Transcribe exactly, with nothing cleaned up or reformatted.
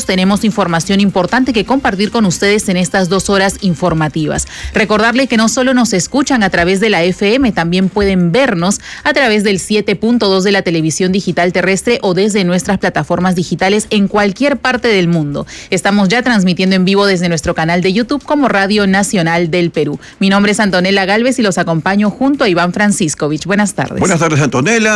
tenemos información importante que compartir con ustedes en estas dos horas informativas. Recordarle que no solo nos escuchan a través de la F M, también pueden vernos a través del siete punto dos de la televisión digital terrestre o desde nuestras plataformas digitales en cualquier parte del mundo. Estamos ya transmitiendo en vivo desde nuestro canal de YouTube como Radio Nacional del Perú. Mi nombre es Antonella Galvez y los acompaño junto a Iván Franciscovich. Buenas tardes. Buenas tardes, Antonella.